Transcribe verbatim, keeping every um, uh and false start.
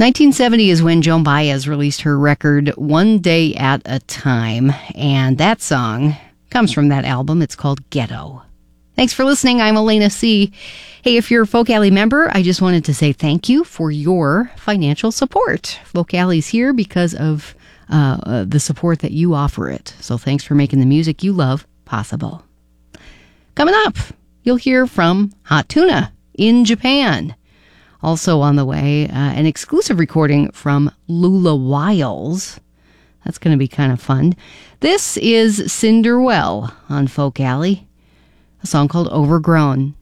nineteen seventy is when Joan Baez released her record One Day at a Time, and that song comes from that album. It's called Ghetto. Thanks for listening. I'm Elena C. Hey, if you're a Folk Alley member, I just wanted to say thank you for your financial support. Folk Alley's here because of uh, uh, the support that you offer it. So thanks for making the music you love possible. Coming up, you'll hear from Hot Tuna in Japan. Also on the way, uh, an exclusive recording from Lula Wiles. That's going to be kind of fun. This is Cinderwell on Folk Alley, a song called Overgrown.